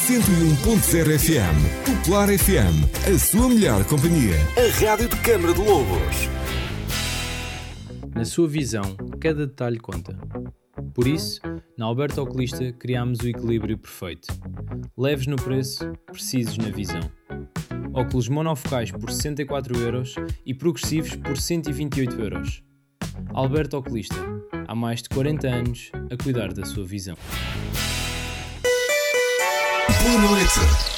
101.0 FM. Popular FM. A sua melhor companhia. A rádio de Câmara de Lobos. Na sua visão, cada detalhe conta. Por isso, na Alberto Oculista criámos o equilíbrio perfeito. Leves no preço, precisos na visão. Óculos monofocais por 64€ e progressivos por 128€. Alberto Oculista, há mais de 40 anos a cuidar da sua visão. Boa noite.